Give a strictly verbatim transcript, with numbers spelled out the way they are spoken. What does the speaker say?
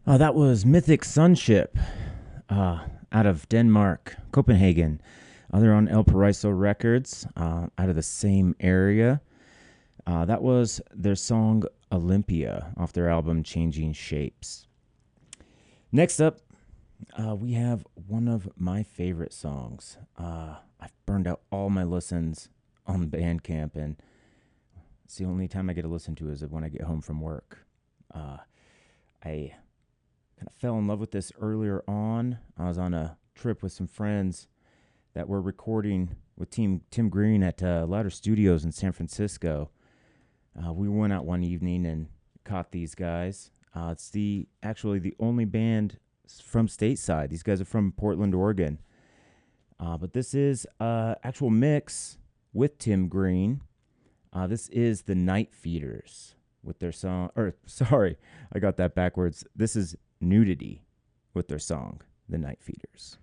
Uh, that was Mythic Sunship uh, out of Denmark, Copenhagen. Uh, they're on El Paraiso Records uh, out of the same area. Uh, that was their song Olympia off their album Changing Shapes. Next up, uh, we have one of my favorite songs. Uh, I've burned out all my listens on Bandcamp, and it's the only time I get to listen to is when I get home from work. Uh, I kind of fell in love with this earlier on. I was on a trip with some friends that were recording with Team Tim Green at uh, Louder Studios in San Francisco. Uh, we went out one evening and caught these guys. Uh, it's the actually the only band from stateside. These guys are from Portland, Oregon. Uh, but this is uh actual mix with Tim Green. Uh, this is the Night Feeders with their song. Or sorry, I got that backwards. This is Nudity with their song, The Night Feeders.